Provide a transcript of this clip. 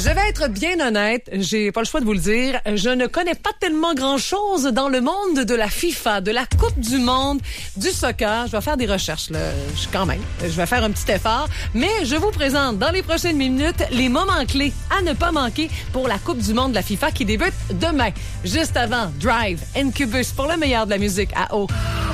Je vais être bien honnête, j'ai pas le choix de vous le dire, je ne connais pas tellement grand-chose dans le monde de la FIFA, de la Coupe du monde, du soccer. Je vais faire des recherches, là, je vais faire un petit effort, mais je vous présente dans les prochaines minutes les moments clés à ne pas manquer pour la Coupe du monde de la FIFA qui débute demain. Juste avant, Drive, Incubus pour le meilleur de la musique à eau.